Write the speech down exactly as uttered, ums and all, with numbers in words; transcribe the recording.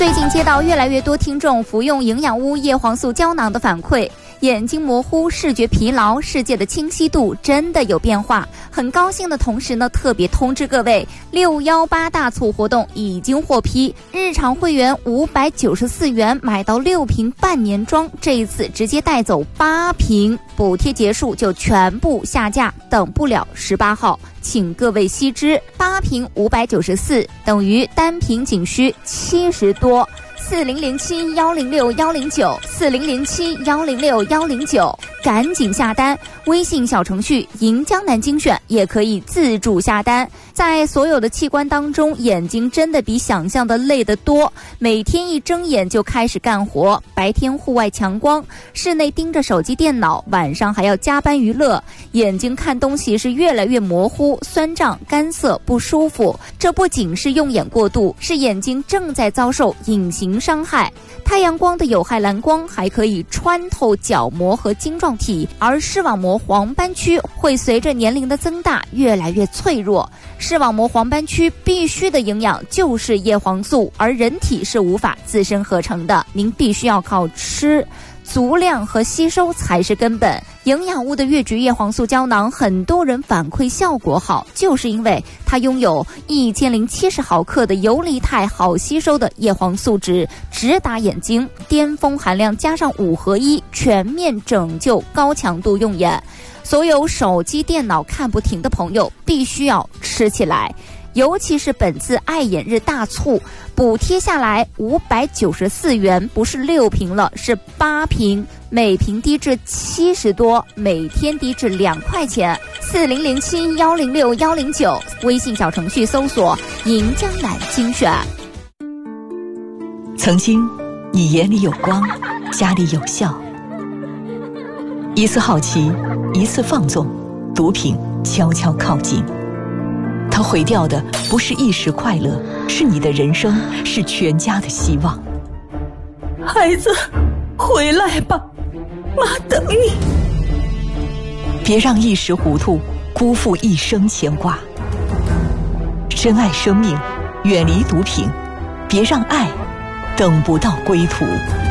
最近接到越来越多听众服用营养屋叶黄素胶囊的反馈，眼睛模糊、视觉疲劳、世界的清晰度真的有变化。很高兴的同时呢，特别通知各位，六一八大促活动已经获批，日常会员五百九十四元买到六瓶半年装，这一次直接带走八瓶，补贴结束就全部下架，等不了十八号，请各位悉知，八瓶五百九十四等于单瓶仅需七十多。四零零七幺零六幺零九四零零七幺零六幺零九，赶紧下单！微信小程序银江南精选也可以自助下单。在所有的器官当中，眼睛真的比想象的累得多。每天一睁眼就开始干活，白天户外强光，室内盯着手机电脑，晚上还要加班娱乐，眼睛看东西是越来越模糊、酸胀、干涩、不舒服。这不仅是用眼过度，是眼睛正在遭受隐形伤害。太阳光的有害蓝光还可以穿透角膜和晶状体，而视网膜黄斑区会随着年龄的增大越来越脆弱。视网膜黄斑区必须的营养就是叶黄素，而人体是无法自身合成的，您必须要靠吃。足量和吸收才是根本。营养屋的越橘叶黄素胶囊，很多人反馈效果好，就是因为它拥有一千零七十毫克的游离态好吸收的叶黄素酯，直达眼睛，巅峰含量加上五合一，全面拯救高强度用眼。所有手机电脑看不停的朋友，必须要吃起来。尤其是本次爱眼日大促，补贴下来五百九十四元，不是六瓶了，是八瓶，每瓶低至七十多，每天低至两块钱。四零零七幺零六幺零九，微信小程序搜索银江南精选。 曾经，你眼里有光，家里有笑。一次好奇，一次放纵，毒品悄悄靠近。它毁掉的不是一时快乐，是你的人生，是全家的希望。 孩子，回来吧，妈等你。 别让一时糊涂辜负一生牵挂。珍爱生命，远离毒品，别让爱等不到归途。